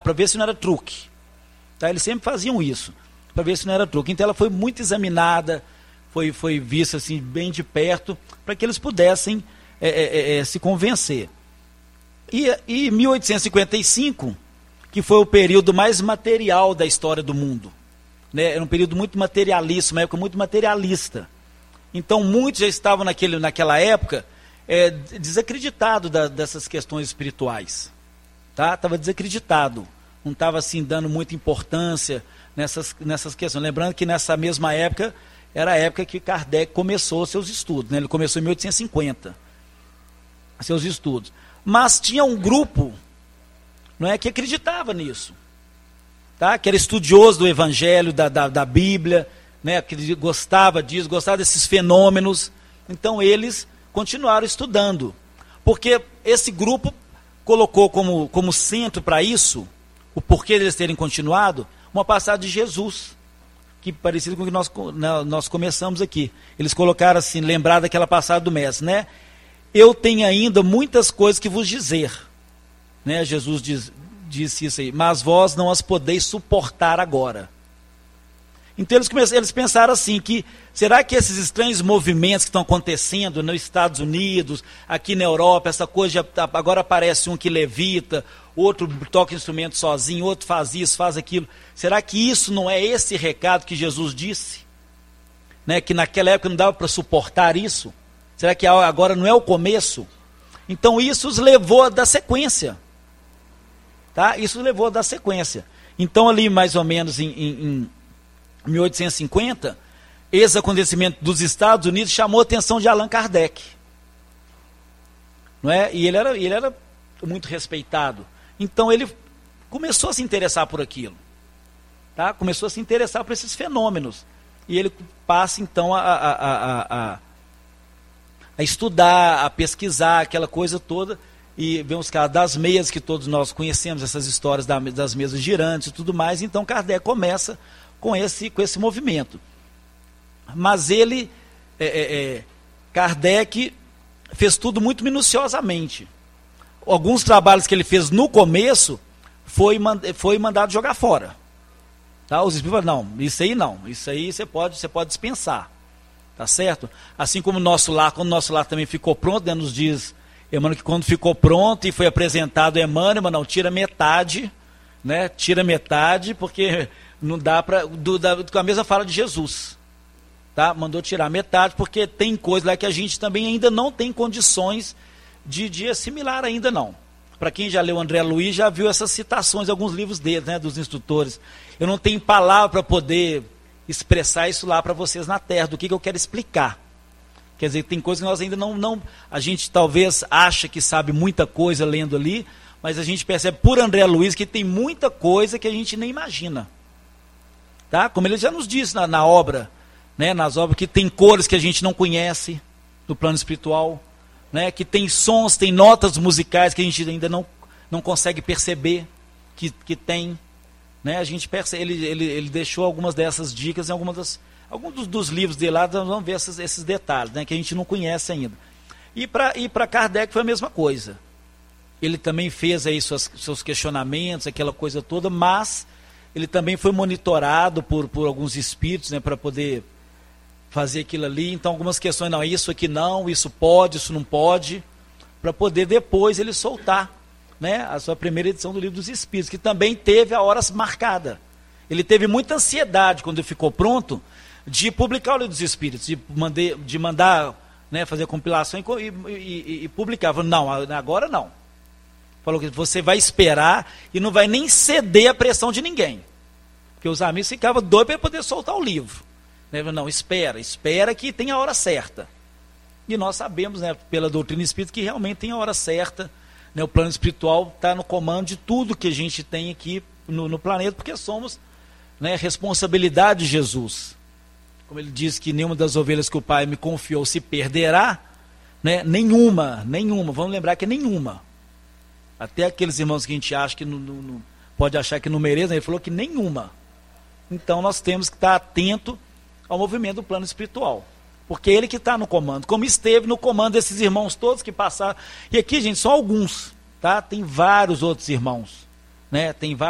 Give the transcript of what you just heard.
para ver se não era truque. Tá? Eles sempre faziam isso, para ver se não era truque. Então ela foi muito examinada, foi vista assim, bem de perto, para que eles pudessem se convencer. E 1855, que foi o período mais material da história do mundo, né? Era um período muito materialista, uma época muito materialista. Então muitos já estavam naquela época desacreditados dessas questões espirituais. Tá? Estava desacreditado, não estava assim dando muita importância nessas questões. Lembrando que nessa mesma época, era a época que Kardec começou seus estudos, né? Ele começou em 1850, seus estudos. Mas tinha um grupo, não é, que acreditava nisso, tá? Que era estudioso do Evangelho, da Bíblia, né? Que gostava disso, gostava desses fenômenos. Então eles continuaram estudando, porque esse grupo colocou como centro para isso, o porquê deles terem continuado, uma passagem de Jesus, que parecido com o que nós começamos aqui. Eles colocaram assim, lembrar daquela passagem do mestre, né? Eu tenho ainda muitas coisas que vos dizer, né? Jesus disse isso aí, mas vós não as podeis suportar agora. Então eles pensaram assim, que será que esses estranhos movimentos que estão acontecendo nos Estados Unidos, aqui na Europa, essa coisa, agora aparece um que levita, outro toca instrumento sozinho, outro faz isso, faz aquilo. Será que isso não é esse recado que Jesus disse? Né, que naquela época não dava para suportar isso? Será que agora não é o começo? Então isso os levou a dar sequência. Tá? Isso os levou a dar sequência. Então ali mais ou menos em 1850, esse acontecimento dos Estados Unidos chamou a atenção de Allan Kardec. Não é? E ele era muito respeitado. Então ele começou a se interessar por aquilo. Tá? Começou a se interessar por esses fenômenos. E ele passa então a estudar, a pesquisar, aquela coisa toda. E vem os casos das mesas, que todos nós conhecemos, essas histórias das mesas girantes e tudo mais. Então Kardec começa com esse movimento. Mas Kardec fez tudo muito minuciosamente. Alguns trabalhos que ele fez no começo foi mandado jogar fora. Tá? Os espíritos falaram, não, isso aí você pode dispensar. Tá certo? Assim como quando o nosso lar também ficou pronto, né, nos diz Emmanuel que quando ficou pronto e foi apresentado Emmanuel, não, tira metade, né? Tira metade, porque não dá para, com a mesma fala de Jesus, tá? Mandou tirar metade, porque tem coisa lá que a gente também ainda não tem condições de assimilar ainda não. Para quem já leu André Luiz, já viu essas citações em alguns livros dele, né, dos instrutores. Eu não tenho palavra para poder expressar isso lá para vocês na Terra, do que eu quero explicar. Quer dizer, tem coisas que nós ainda não... A gente talvez acha que sabe muita coisa lendo ali, mas a gente percebe por André Luiz que tem muita coisa que a gente nem imagina. Tá? Como ele já nos disse na obra, né? Nas obras, que tem cores que a gente não conhece do plano espiritual, né? Que tem sons, tem notas musicais que a gente ainda não consegue perceber que tem. Né? A gente percebe, ele deixou algumas dessas dicas em alguns dos livros dele lá, nós vamos ver esses detalhes, né? Que a gente não conhece ainda. E para Kardec foi a mesma coisa. Ele também fez aí seus questionamentos, aquela coisa toda, mas ele também foi monitorado por alguns espíritos, né, para poder fazer aquilo ali. Então algumas questões, não, isso aqui não, isso pode, isso não pode, para poder depois ele soltar, né, a sua primeira edição do Livro dos Espíritos, que também teve a hora marcada. Ele teve muita ansiedade quando ele ficou pronto de publicar o Livro dos Espíritos, de mandar, né, fazer a compilação e publicar. Falou, não, agora não. Falou que você vai esperar e não vai nem ceder à pressão de ninguém. Porque os amigos ficavam doidos para poder soltar o livro. Não, espera que tem a hora certa. E nós sabemos, né, pela doutrina espírita, que realmente tem a hora certa. Né, o plano espiritual está no comando de tudo que a gente tem aqui no planeta, porque somos, né, responsabilidade de Jesus. Como ele diz que nenhuma das ovelhas que o Pai me confiou se perderá, né, nenhuma, vamos lembrar que nenhuma. Até aqueles irmãos que a gente acha que não pode achar que não merecem, ele falou que nenhuma. Então nós temos que estar atento ao movimento do plano espiritual, porque é ele que está no comando, como esteve no comando desses irmãos todos que passaram. E aqui, gente, só alguns, tá? Tem vários outros irmãos, né? Tem vários